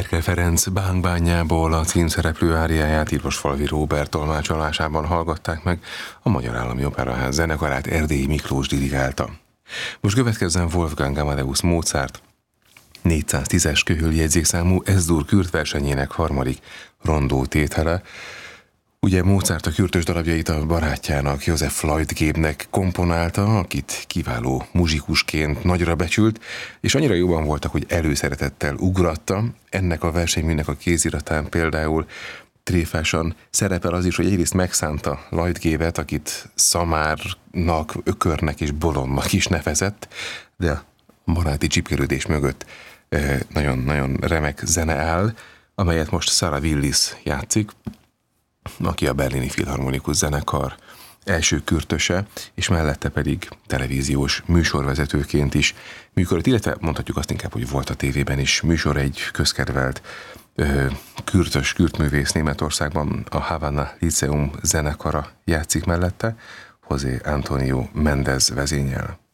Erkel Ferenc Bánk-bányából a címszereplő áriáját Ilosfalvi Róbert tolmácsolásában hallgatták meg, a Magyar Állami Operaház zenekarát Erdélyi Miklós dirigálta. Most következzen Wolfgang Amadeus Mozart 410-es köhöljegyzékszámú S-dur kürt versenyének harmadik rondó tétele. Ugye Mozart a kürtös darabjait a barátjának, Joseph Lloyd-Gabe-nek komponálta, akit kiváló muzsikusként nagyra becsült, és annyira jóban voltak, hogy előszeretettel ugratta. Ennek a versenyműnek a kéziratán például tréfásan szerepel az is, hogy egyrészt megszánta Lloyd-Gabe-et, akit szamárnak, ökörnek és bolondnak is nevezett, de a baráti csipkelődés mögött nagyon-nagyon remek zene áll, amelyet most Sarah Willis játszik, aki a Berlini Filharmonikus Zenekar első kürtöse, és mellette pedig televíziós műsorvezetőként is működött, illetve mondhatjuk azt inkább, hogy volt a tévében is műsor, egy közkedvelt kürtművész Németországban, a Havana Lyceum zenekara játszik mellette, José Antonio Méndez vezényel.